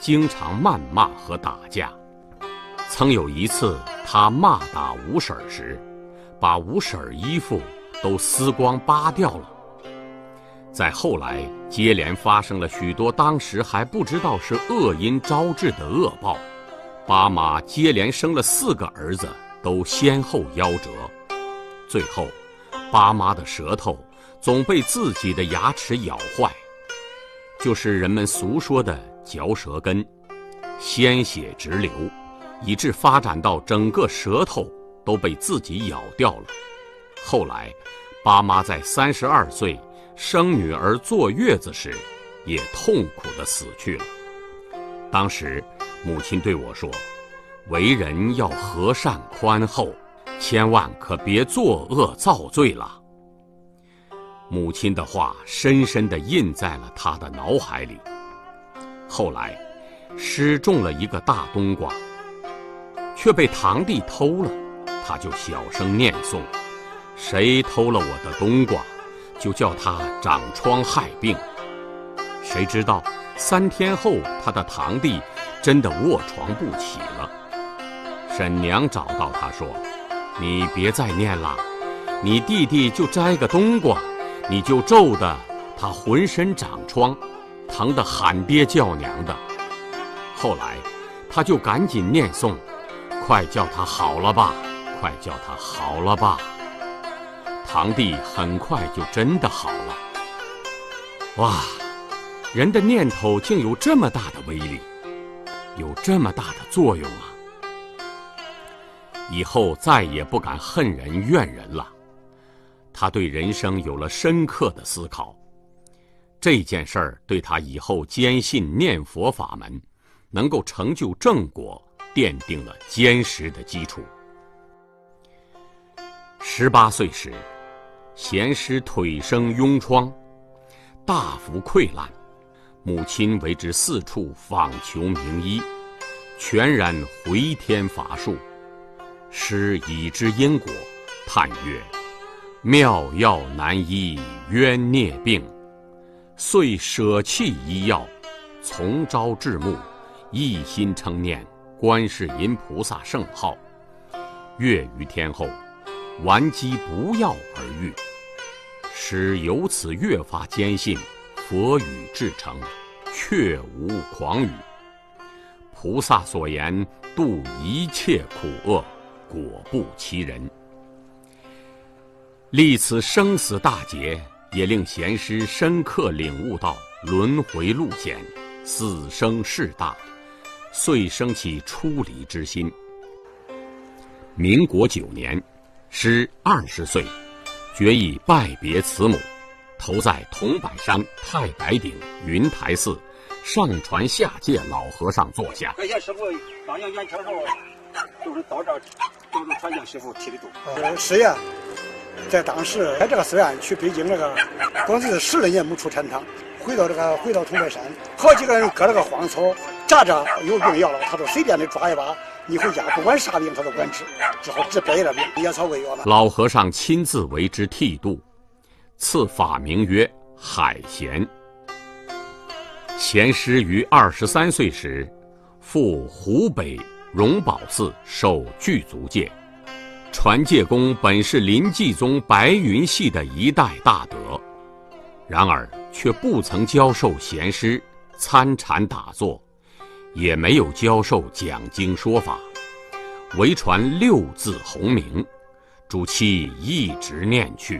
经常谩骂和打架。曾有一次，他骂打吴婶时，把吴婶衣服都撕光扒掉了。再后来，接连发生了许多当时还不知道是恶因招致的恶报。巴妈接连生了4个儿子，都先后夭折。最后，巴妈的舌头总被自己的牙齿咬坏，就是人们俗说的嚼舌根，鲜血直流，以致发展到整个舌头都被自己咬掉了。后来，巴妈在32岁生女儿坐月子时，也痛苦地死去了。当时，母亲对我说：“为人要和善宽厚，千万可别作恶造罪了。”母亲的话深深地印在了他的脑海里。后来，失种了一个大冬瓜，却被堂弟偷了，他就小声念诵：“谁偷了我的冬瓜，就叫他长疮害病。”谁知道3天后，他的堂弟真的卧床不起了。婶娘找到他说：“你别再念了，你弟弟就摘个冬瓜，你就咒得他浑身长疮，疼得喊爹叫娘的。”后来他就赶紧念诵：“快叫他好了吧，快叫他好了吧。”堂弟很快就真的好了。哇，人的念头竟有这么大的威力，有这么大的作用啊！以后再也不敢恨人怨人了。他对人生有了深刻的思考，这件事儿对他以后坚信念佛法门能够成就正果奠定了坚实的基础。18岁时，贤师腿生痈疮，大幅溃烂，母亲为之四处访求名医，全然回天乏术。师已知因果，叹曰：“妙药难医冤孽病。”遂舍弃医药，从朝至暮，一心称念观世音菩萨圣号。月余天后，顽疾不药而愈。师由此越发坚信佛语至诚，确无诳语。菩萨所言度一切苦厄，果不其人。历此生死大劫，也令贤师深刻领悟到轮回路险，死生事大，遂生起出离之心。民国9年，师20岁，决意拜别慈母，投在桐柏山太白顶云台寺上传下界老和尚座下。 这些师傅当年元朝时候都是到这儿，都是传教师傅提的度。 是呀，在当时在这个寺院去北京那个，光是10来年没出禅堂，回到桐柏山，好几个人割了个荒草，扎着有病要了，他都随便的抓一把，你回家不管啥病他都管治，只好治别的病，野草为药了。 老和尚亲自为之剃度，赐法名曰海贤。贤师于23岁时，赴湖北荣宝寺受具足戒。传戒功本是临济宗白云系的一代大德，然而却不曾教授贤师参禅打坐，也没有教授讲经说法，唯传6字洪名，主其一直念去。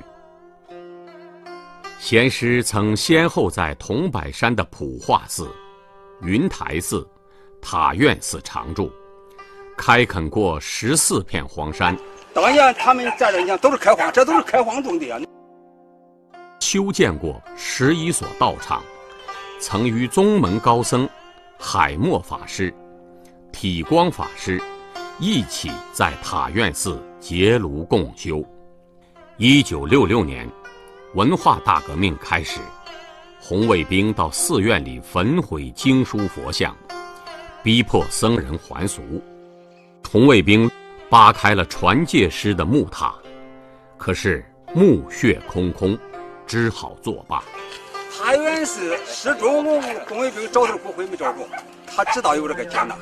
贤师曾先后在桐柏山的普化寺、云台寺、塔院寺常住，开垦过14片荒山。 当年他们在这，你看都是开荒，这都是开荒种的啊。 修建过11所道场，曾与宗门高僧海默法师、体光法师一起在塔院寺结庐共修。1966年，文化大革命开始，红卫兵到寺院里焚毁经书佛像，逼迫僧人还俗。红卫兵扒开了传戒师的木塔，可是墓穴空空，只好作罢。 他原是失踪，红卫兵找他骨灰没找着，他知道有这个劫难。